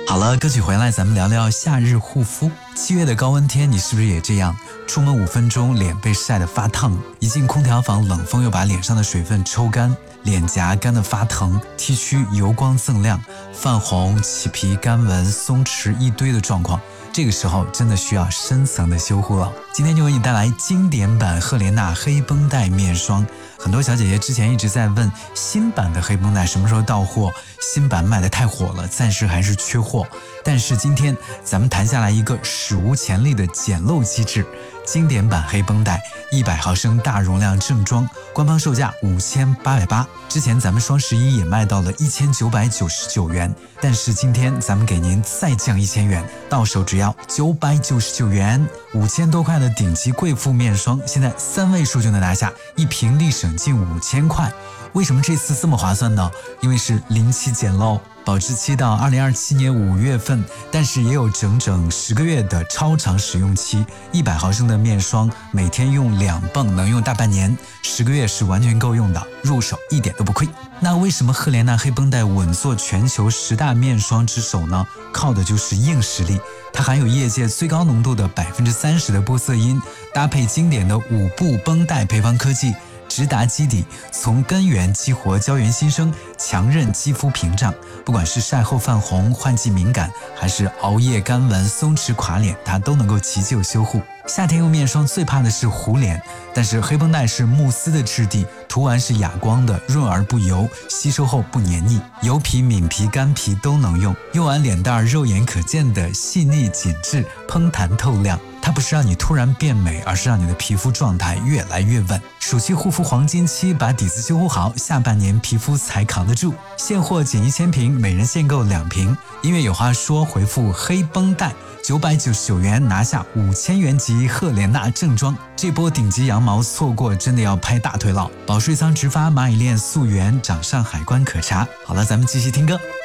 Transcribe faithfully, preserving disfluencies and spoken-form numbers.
好了，歌曲回来，咱们聊聊夏日护肤。七月的高温天，你是不是也这样？出门五分钟，脸被晒得发烫；一进空调房，冷风又把脸上的水分抽干，脸颊干得发疼，T 区油光锃亮，泛红、起皮、干纹、松弛一堆的状况。这个时候真的需要深层的修护了。今天就为你带来经典版赫莲娜黑绷带面霜。很多小姐姐之前一直在问新版的黑绷带什么时候到货，新版卖得太火了，暂时还是缺货。但是今天咱们谈下来一个史无前例的捡漏机制，经典版黑绷带一百毫升大容量正装，官方售价五千八百八，之前咱们双十一也卖到了一千九百九十九元，但是今天咱们给您再降一千元，到手只要九百九十九元，五千多块的顶级贵妇面霜，现在三位数就能拿下，一瓶立省近五千块。为什么这次这么划算呢？因为是零期捡漏，保质期到二零二七年五月份，但是也有整整十个月的超长使用期。一百毫升的面霜，每天用两泵，能用大半年，十个月是完全够用的，入手一点都不亏。那为什么赫莲娜黑绷带稳坐全球十大面霜之首呢？靠的就是硬实力，它含有业界最高浓度的百分之三十的玻色因，搭配经典的五步绷带配方科技，直达基底，从根源激活胶原新生，强韧肌肤屏障。不管是晒后泛红、换季敏感，还是熬夜干纹、松弛垮脸，它都能够急救修护。夏天用面霜最怕的是糊脸，但是黑绷带是慕斯的质地，涂完是哑光的，润而不油，吸收后不黏腻，油皮、敏皮、干皮都能用。用完脸蛋肉眼可见的细腻紧致、嘭弹透亮。它不是让你突然变美，而是让你的皮肤状态越来越稳。暑期护肤黄金期，把底子修护好，下半年皮肤才扛得住。现货仅一千瓶，每人限购两瓶。音乐有话说，回复黑绷带九百九十九元拿下五千元级赫莲娜正装。这波顶级羊毛错过真的要拍大腿了。保税仓直发，蚂蚁链溯源，掌上海关可查。好了，咱们继续听歌。